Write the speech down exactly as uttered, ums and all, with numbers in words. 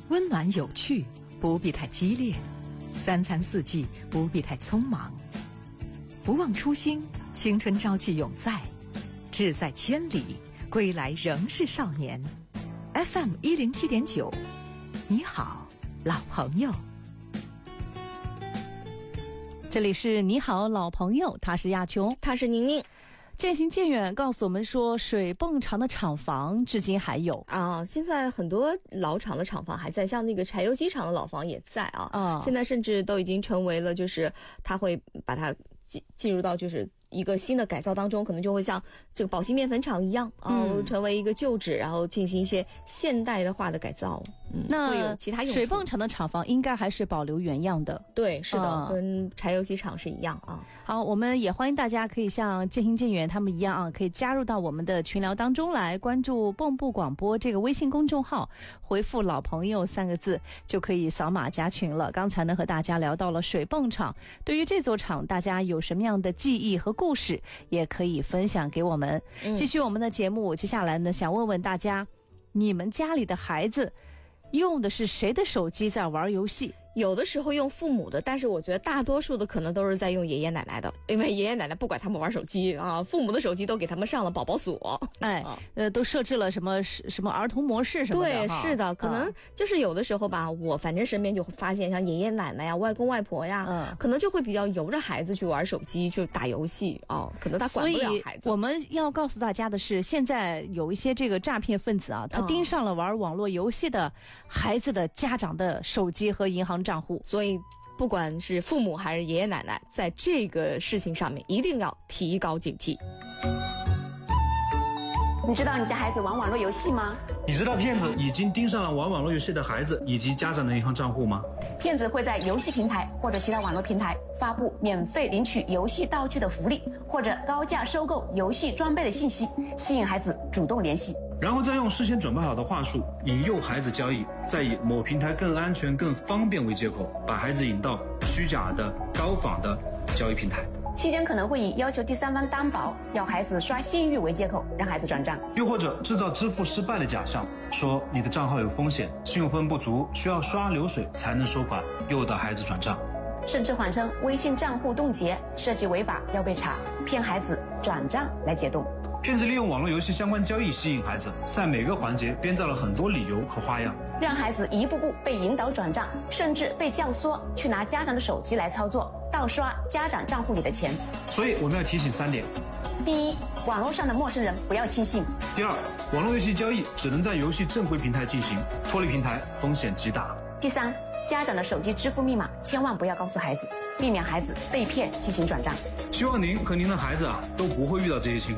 温暖有趣，不必太激烈；三餐四季，不必太匆忙。不忘初心，青春朝气永在，志在千里，归来仍是少年。F M 一零七点九，你好，老朋友。 这里是你好，老朋友，他是亚琼， 他是宁宁。 渐行渐远告诉我们说，水泵厂的厂房至今还有啊，现在很多老厂的厂房还在，像那个柴油机厂的老房也在啊。啊，现在甚至都已经成为了，就是他会把它进进入到就是一个新的改造当中，可能就会像这个宝兴面粉厂一样，然后成为一个旧址，然后进行一些现代的化的改造。嗯， 那会有其他用处。 水泵厂的厂房应该还是保留原样的。 对，是的， 啊、 跟柴油机厂是一样啊。 好，我们也欢迎大家可以像渐行渐远他们一样啊，可以加入到我们的群聊当中来，关注蚌埠广播这个微信公众号，回复老朋友三个字就可以扫码加群了。刚才呢和大家聊到了水泵厂，对于这座厂大家有什么样的记忆和故事也可以分享给我们。嗯、继续我们的节目，接下来呢想问问大家，你们家里的孩子用的是谁的手机在玩游戏？ 有的时候用父母的，但是我觉得大多数的可能都是在用爷爷奶奶的，因为爷爷奶奶不管他们玩手机啊，父母的手机都给他们上了宝宝锁， 哎，啊、呃，都设置了什么什么儿童模式什么的。 对，是的，可能就是有的时候吧，我反正身边就会发现，像爷爷奶奶呀、外公外婆呀，嗯，可能就会比较由着孩子去玩手机，就打游戏啊，可能他管不了孩子。 所以我们要告诉大家的是，现在有一些这个诈骗分子啊，他盯上了玩网络游戏的孩子的家长的手机和银行账户， 所以。不管是父母还是爷爷奶奶，在这个事情上面一定要提高警惕。 你知道你家孩子玩网络游戏吗？ 你知道骗子已经盯上了玩网络游戏的孩子以及家长的银行账户吗？ 骗子会在游戏平台或者其他网络平台发布免费领取游戏道具的福利，或者高价收购游戏装备的信息，吸引孩子主动联系， 然后再用事先准备好的话术引诱孩子交易，再以某平台更安全更方便为借口，把孩子引到虚假的高仿的交易平台。 期间可能会以要求第三方担保，要孩子刷信誉为借口，让孩子转账， 又或者制造支付失败的假象，说你的账号有风险，信用分不足，需要刷流水才能收款，诱导孩子转账， 甚至谎称微信账户冻结，涉及违法要被查，骗孩子转账来解冻。 骗子利用网络游戏相关交易吸引孩子，在每个环节编造了很多理由和花样， 让孩子一步步被引导转账，甚至被教唆去拿家长的手机来操作，盗刷家长账户里的钱。 所以我们要提醒三点： 第一，网络上的陌生人不要轻信； 第二，网络游戏交易只能在游戏正规平台进行，脱离平台风险极大； 第三，家长的手机支付密码千万不要告诉孩子，避免孩子被骗进行转账。 希望您和您的孩子啊都不会遇到这些情况。